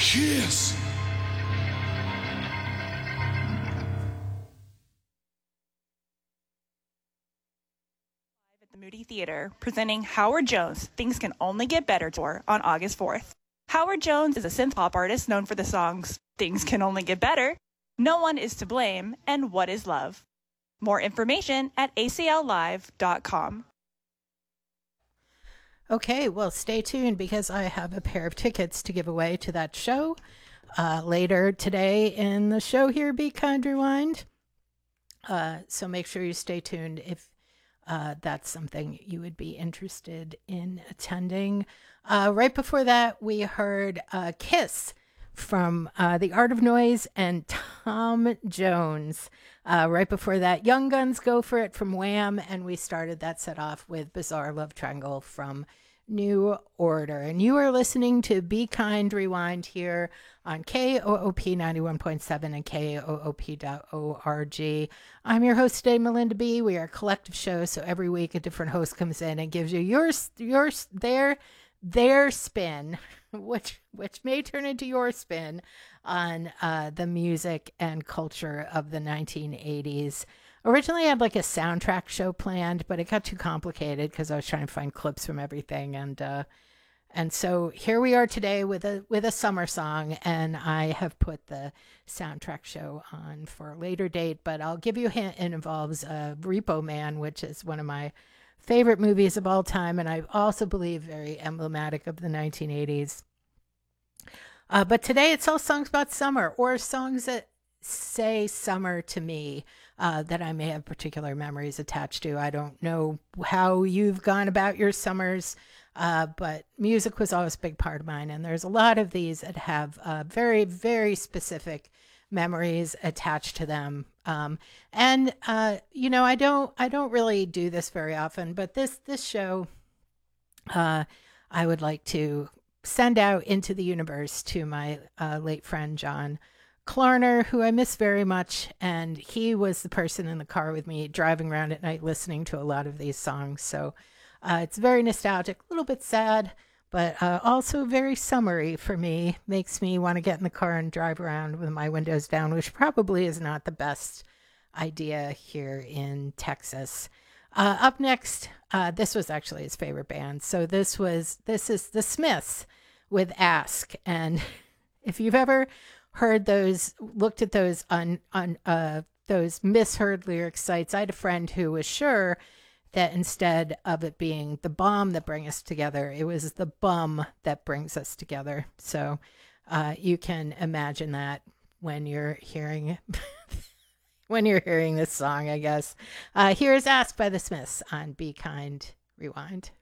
Kiss. At the Moody Theater, presenting Howard Jones, Things Can Only Get Better tour on August 4th. Howard Jones is a synth-pop artist known for the songs Things Can Only Get Better, No One Is to Blame, and What Is Love. More information at acllive.com. Okay, well, stay tuned because I have a pair of tickets to give away to that show later today in the show here, Be Kind Rewind. So make sure you stay tuned if that's something you would be interested in attending. Right before that, we heard Kiss from The Art of Noise and Tom Jones. Right before that, Young Guns Go For It from Wham! And we started that set off with Bizarre Love Triangle from New Order. And you are listening to Be Kind Rewind here on KOOP 91.7 and KOOP.org. I'm your host today, Melinda B. We are a collective show, so every week a different host comes in and gives you their spin, which may turn into your spin on the music and culture of the 1980s. Originally, I had like a soundtrack show planned, but it got too complicated because I was trying to find clips from everything, and so here we are today with a summer song, and I have put the soundtrack show on for a later date. But I'll give you a hint: it involves Repo Man, which is one of my favorite movies of all time, and I also believe very emblematic of the 1980s. But today it's all songs about summer, or songs that say summer to me, that I may have particular memories attached to. I don't know how you've gone about your summers, but music was always a big part of mine, and there's a lot of these that have very, very specific memories attached to them. I don't really do this very often, but this show, I would like to send out into the universe to my late friend John Klarner, who I miss very much, and he was the person in the car with me driving around at night listening to a lot of these songs. So it's very nostalgic, a little bit sad, but also very summery for me. Makes me want to get in the car and drive around with my windows down, which probably is not the best idea here in Texas. Up next, this was actually his favorite band. So this is the Smiths with Ask. And if you've ever looked at those those misheard lyric sites, I had a friend who was sure that instead of it being the bomb that brings us together, it was the bum that brings us together. So you can imagine that when you're hearing this song, I guess. Here's Ask by the Smiths on Be Kind Rewind.